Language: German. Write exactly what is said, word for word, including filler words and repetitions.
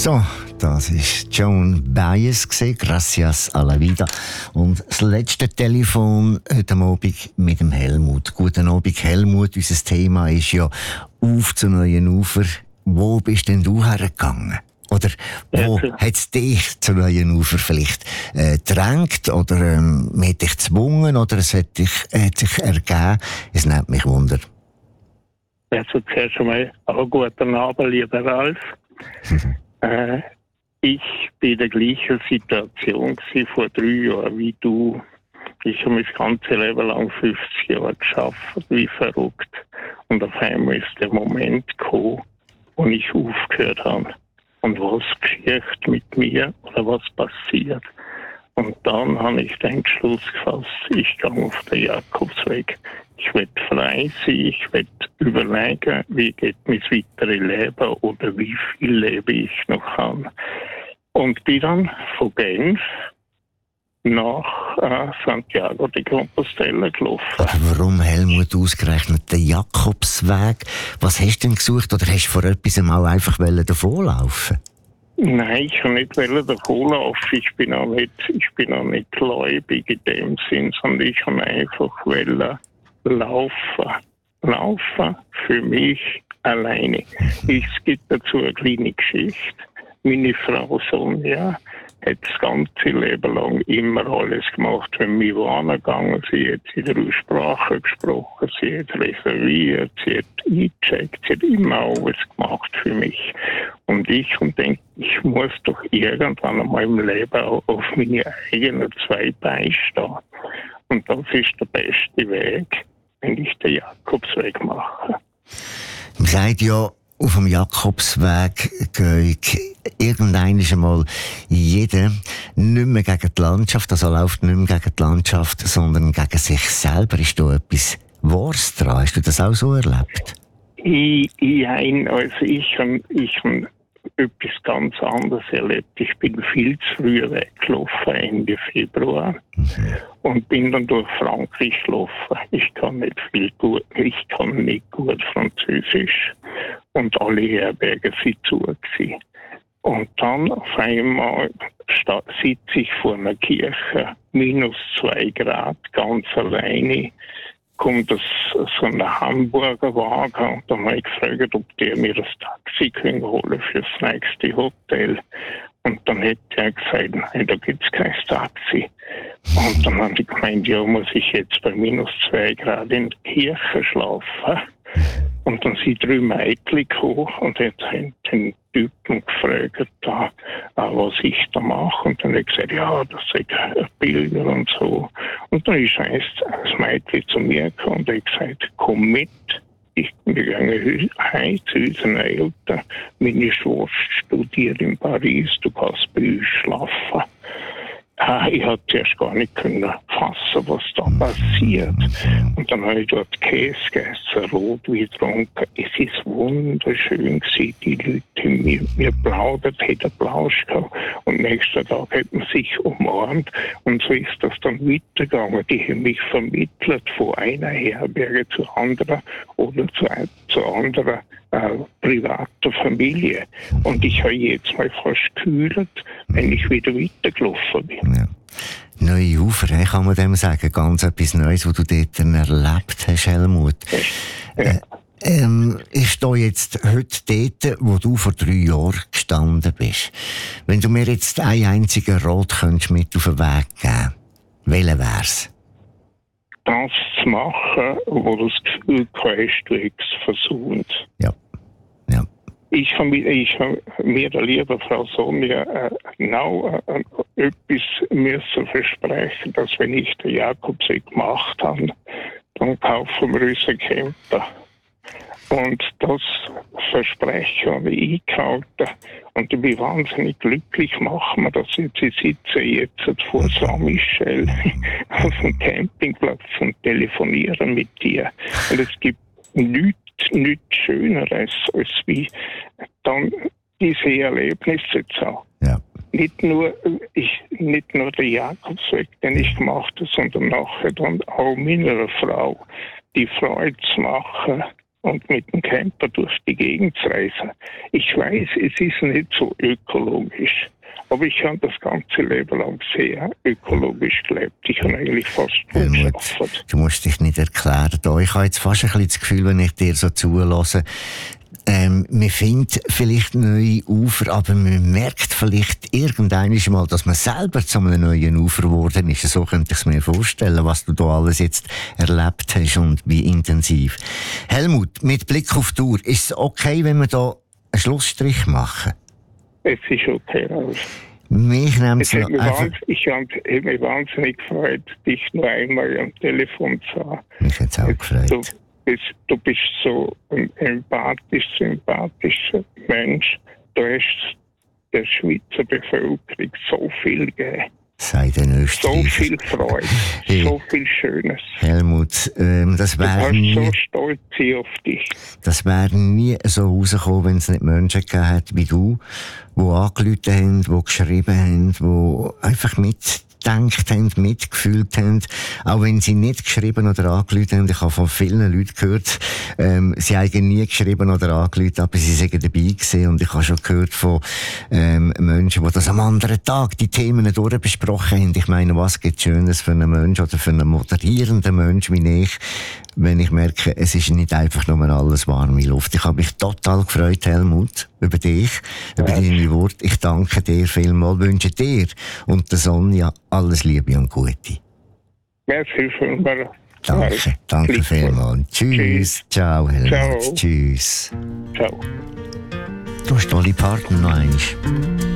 So, das ist Joan Baez, Gracias a la vida. Und das letzte Telefon heute Abend mit dem Helmut. Guten Abend, Helmut. Unser Thema ist ja «Auf zu neuen Ufer». Wo bist denn du hergegangen? Oder wo ja, hat es dich zu neuen Ufer vielleicht äh, gedrängt? Oder ähm, man hat dich gezwungen? Oder es hat, dich, hat sich ergeben? Es nimmt mich Wunder. Also zuerst einmal auch guten Abend, lieber Ralf. äh, ich bin in der gleichen Situation gewesen, vor drei Jahren wie du. Ich habe mein ganzes Leben lang fünfzig Jahre geschafft, wie verrückt. Und auf einmal ist der Moment gekommen, wo ich aufgehört habe. Und was geschieht mit mir oder was passiert. Und dann habe ich den Entschluss gefasst, ich gehe auf den Jakobsweg. Ich will frei sein, ich will überlegen, wie geht mein weiteres Leben oder wie viel Leben ich noch kann. Und bin dann von Genf nach äh, Santiago de Compostela gelaufen. Aber warum, Helmut, ausgerechnet den Jakobsweg? Was hast du denn gesucht oder hast du vor etwas auch einfach davonlaufen? Nein, ich kann nicht davonlaufen. Ich bin auch nicht, ich bin auch nicht gläubig in dem Sinn, sondern ich kann einfach wollen laufen. Laufen für mich alleine. Es gibt dazu eine kleine Geschichte. Meine Frau Sonja hat das ganze Leben lang immer alles gemacht. Wenn wir wohin gegangen sind, sie hat sie drei Sprachen gesprochen, sie hat reserviert, sie hat eingecheckt, sie hat immer alles gemacht für mich. Und ich und denke, ich muss doch irgendwann einmal im Leben auch auf meine eigenen zwei Beine stehen. Und das ist der beste Weg, wenn ich den Jakobsweg mache. Man sagt ja, auf dem Jakobsweg geht irgendwann einmal jeder nicht mehr gegen die Landschaft, also läuft nicht mehr gegen die Landschaft, sondern gegen sich selber. Ist da etwas Wahres dran? Hast du das auch so erlebt? Ich, ich, also ich habe ich hab etwas ganz anderes erlebt. Ich bin viel zu früh weggelaufen, Ende Februar, mhm. und bin dann durch Frankreich gelaufen. Ich kann nicht viel gut, ich kann nicht gut Französisch und alle Herbergen sind zu gewesen. Und dann auf einmal sitze ich vor einer Kirche, minus zwei Grad, ganz alleine. Kommt das, so ein Hamburger Wagen und dann habe ich gefragt, ob der mir das Taxi können holen für das nächste Hotel. Und dann hätte er gesagt, nein, da gibt es kein Taxi. Und dann habe ich gemeint, ja, muss ich jetzt bei minus zwei Grad in der Kirche schlafen? Und dann sind drei Mädchen gekommen und haben den Typen gefragt, da, was ich da mache. Und dann habe ich gesagt, ja, das sind Bilder und so. Und dann ist eins das Mädchen zu mir gekommen und hat gesagt, komm mit. Ich bin gegangen heim zu unseren Eltern. Meine Schwester studiert in Paris, du kannst bei uns schlafen. Ah, ich konnte zuerst gar nicht können fassen, was da passiert. Und dann habe ich dort Käse gegessen, Rotwein getrunken. Es ist wunderschön gewesen. Die Leute haben mir, mir plaudert, hat Applaus gehabt. Und nächsten Tag hat man sich umarmt. Und so ist das dann weitergegangen. Die haben mich vermittelt von einer Herberge zur anderen oder zu, zur anderen äh, privaten Familie. Und ich habe jetzt mal fast gekühlt, wenn ich wieder weitergelaufen bin. Ja. Neue Ufer, kann man dem sagen, ganz etwas Neues, was du dort erlebt hast, Helmut. Ja. Äh, ähm, ich stehe jetzt heute dort, wo du vor drei Jahren gestanden bist. Wenn du mir jetzt einen einzigen Rat könntest mit auf den Weg geben, welcher wär's? Das zu machen, wo du das Gefühl hast, du hättest es versucht. Ja. Ja. Ich habe mir, ich habe mir der liebe Frau Sonja äh, genau äh, etwas müssen versprechen, dass wenn ich den Jakobsweg gemacht habe, dann kaufen wir uns einen Camper. Und das Versprechen habe ich eingehalten. Und ich bin wahnsinnig glücklich, machen wir das jetzt. Ich sitze jetzt vor Saint-Michel auf dem Campingplatz und telefoniere mit dir. Und es gibt nichts, nichts Schöneres, als wie dann diese Erlebnisse zu haben. Ja. Nicht nur, ich, nicht nur der Jakobsweg, den ich gemacht habe, sondern nachher dann auch meiner Frau die Freude zu machen und mit dem Camper durch die Gegend zu reisen. Ich weiß, es ist nicht so ökologisch, aber ich habe das ganze Leben lang sehr ökologisch gelebt. Ich habe eigentlich fast nur geschafft. Du musst dich nicht erklären. Ich habe jetzt fast ein bisschen das Gefühl, wenn ich dir so zulasse, ähm, man findet vielleicht neue Ufer, aber man merkt vielleicht irgendwann mal, dass man selber zu einem neuen Ufer geworden ist. So könnte ich es mir vorstellen, was du da alles jetzt erlebt hast und wie intensiv. Helmut, mit Blick auf die Uhr, ist es okay, wenn wir da einen Schlussstrich machen? Es ist okay, Ralf. Mich nimmt es einfach... einfach... Ich habe mich wahnsinnig gefreut, dich noch einmal am Telefon zu haben. Mich hat es auch gefreut. Du, bist, du bist so ein empathisch, sympathischer Mensch. Du hast der Schweizer Bevölkerung so viel gegeben. Sei den Österreicher. So viel Freude, hey, so viel Schönes. Helmut, ähm, das wäre nie... so stolz auf dich. Das wäre nie so rausgekommen, wenn es nicht Menschen gegeben hätte wie du, die angerufen haben, die geschrieben haben, die einfach mitgedacht haben, mitgefühlt haben. Auch wenn sie nicht geschrieben oder angerufen haben. Ich habe von vielen Leuten gehört, ähm, sie haben nie geschrieben oder angerufen, aber sie sind dabei gewesen. Und ich habe schon gehört von ähm, Menschen, die das am anderen Tag die Themen durchbesprochen haben. Ich meine, was gibt Schönes für einen Menschen oder für einen moderierenden Menschen wie ich, wenn ich merke, es ist nicht einfach nur alles warme Luft. Ich habe mich total gefreut, Helmut, über dich, über ja. deine Worte. Ich danke dir vielmals, wünsche dir und der Sonja alles Liebe und Gute. Merci vielmals. Danke, danke vielmals. Tschüss. Tschüss. Ciao, Helmut. Ciao. Tschüss. Ciao. Du hast tolle Partner noch einmal.